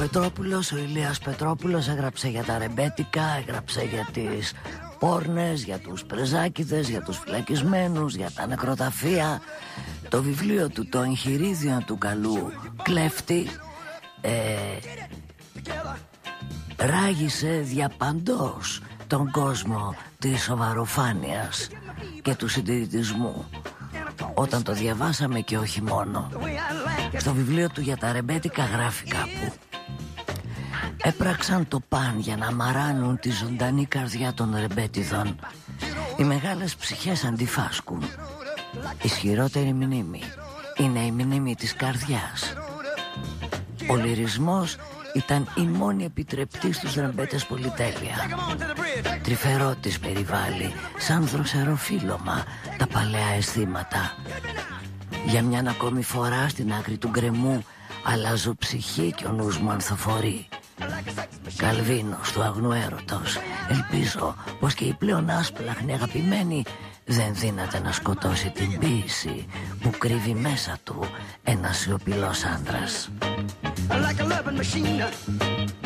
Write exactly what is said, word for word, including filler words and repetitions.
Πετρόπουλος, ο Ηλίας Πετρόπουλος έγραψε για τα ρεμπέτικα, έγραψε για τις πόρνες, για τους πρεζάκηδες, για τους φυλακισμένους, για τα νεκροταφεία. Το βιβλίο του, το εγχειρίδιο του καλού κλέφτη, ε, ράγισε διαπαντός τον κόσμο της σοβαροφάνειας και του συντηρητισμού. Όταν το διαβάσαμε και όχι μόνο. Στο βιβλίο του για τα ρεμπέτικα γράφει κάπου: έπραξαν το παν για να μαράνουν τη ζωντανή καρδιά των ρεμπέτιδων. Οι μεγάλες ψυχές αντιφάσκουν. Ισχυρότερη μνήμη είναι η μνήμη της καρδιάς. Ο λυρισμός ήταν η μόνη επιτρεπτή στους ρεμπέτες πολυτέλεια. Τρυφερό της περιβάλλει, σαν δροσεροφύλλωμα, τα παλαιά αισθήματα. Για μιαν ακόμη φορά στην άκρη του γκρεμού αλλάζω ψυχή και ο νους μου ανθοφορεί. Καλβίνος του αγνού έρωτος, ελπίζω πως και η πλέον άσπλαχνη αγαπημένη δεν δύναται να σκοτώσει την ποίηση που κρύβει μέσα του ένας σιωπηλός άντρας. Like a loving machine,